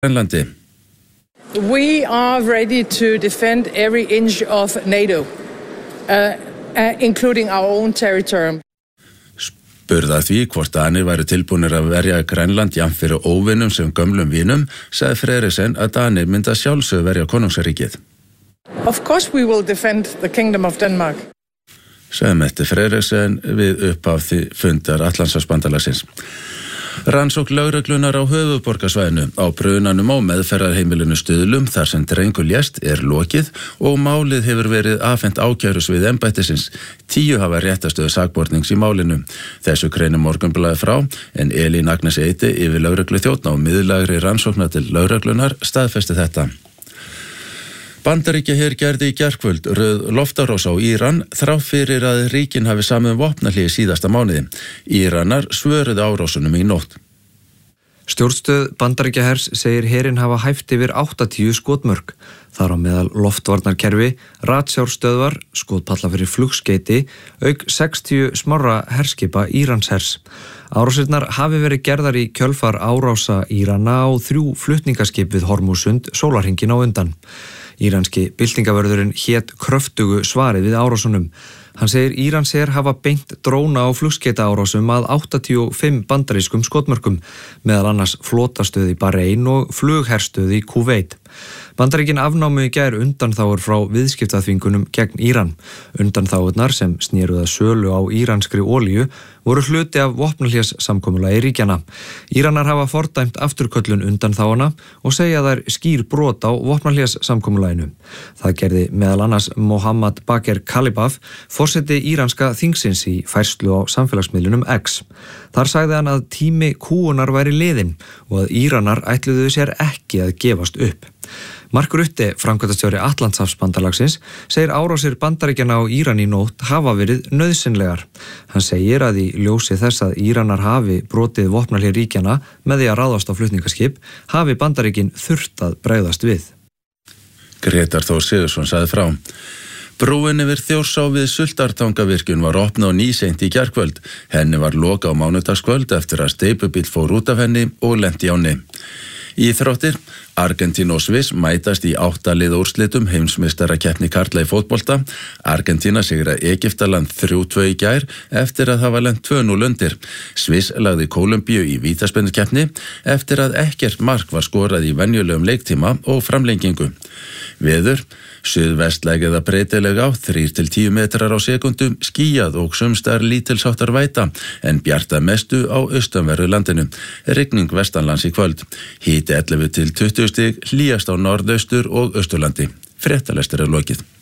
Grænlandi. We are ready to defend every inch of NATO, including our own territory. Spurða því hvort Danir væru tilbúnir að verja Grænland jafnt fyrir óvinum sem gömlum vinum, sagði Frederiksen að Danir mynda sjálfsögðu verja konungsríkið. Of course we will defend the Kingdom of Denmark. Sagði Mette Frederiksen við upphaf fundar Atlantshafsbandalagsins. Rannsókn lögreglunar á höfuðborgarsvæðinu á brunanum á meðferðarheimilinu Stuðlum þar sem drengur lést lokið og málið hefur verið afhent ákærusvið embættisins. 10 hafa réttastöðu sakbornings í málinu. Þessu greinir Morgunblaðið frá en Elín Agnes Eiti yfir lögregluþjónn á miðlægri rannsóknar til lögreglunar staðfesti þetta. Bandaríkjaher gerði í gærkvöld röð loftárás á Íran þrátt fyrir að ríkin hafi samið vopnahlé síðasta mánuði. Íranar svöruðu árásunum í nótt. Stjórnstöð Bandaríkjahers segir herinn hafa hæft yfir 80 skotmörk. Þar á meðal loftvarnarkerfi, ratsjárstöðvar, skotpalla fyrir flugskeyti, auk 60 smárra herskipa Íranshers. Árásirnar hafi verið gerðar í kjölfar árása Írana á 3 flutningaskip við Hormúsund sólarhringinn á undan. Íranski byltingavörðurinn hét kröftugu svarið við árásunum. Hann segir Íransher hafa beint dróna á flugskeita árásum að 85 bandarískum skotmörkum, meðal annars flotastöð í Bahrein og flugherstöð í Kúveit. Bandaríkin afnámu í gær undanþágur frá viðskiptaþvingunum gegn Íran. Undanþágurnar sem snéruð að sölu á íranskri olíu voru hluti af vopnahléssamkomulagi ríkjanna. Íranar hafa fordæmt afturköllun undanþáguna og segja þær skýr brot á vopnahléssamkomulaginu. Það gerði meðal annars Mohammad Bagher Kalibaf, forseti íranska þingsins í færslu á samfélagsmiðlunum X. Þar sagði hann að tími kúgunar væri liðinn og að Íranar ætluðu sér ekki að gefast upp. Mark Rutte, framkvæmdastjóri Atlantshafsbandalagsins, segir árásir Bandaríkjanna á Íran í nótt hafa verið nauðsynlegar. Hann segir að í ljósi þess að Íranar hafi brotið vopnahlé ríkjanna með því að ráðast á flutningaskip, hafi Bandaríkin þurft að bregðast við. Grétar Þór Sigurðsson sagði frá. Brúin yfir Þjórsá við Sultartangavirkjun var opnað á nýseint í gærkvöld. Henni var lokað á mánudagskvöld eftir að steypubíll fór út af henni og lenti á ánni. Íþróttir, Argentína og Sviss mætast í 8 liða úrslitum heimsmeistarakeppni karla í fótbolta. Argentína sigraði Egyptaland 3-2 í gær eftir að hafa lent 2-0 undir. Sviss lagði Kólumbíu í vítaspyrnukeppni eftir að ekkert mark var skorað í venjulegum leiktíma og framlengingu. Veður, suðvestlæg eða breytileg átt 3-10 metrar á sekundu, skýjað og sumstaðar lítilsháttar væta en bjart að mestu á austanverðu landinu. Rigning vestanlands í kvöld. Hiti 11 til 20 stig, hlýjast á norðaustur og austurlandi. Fréttalestur lokið.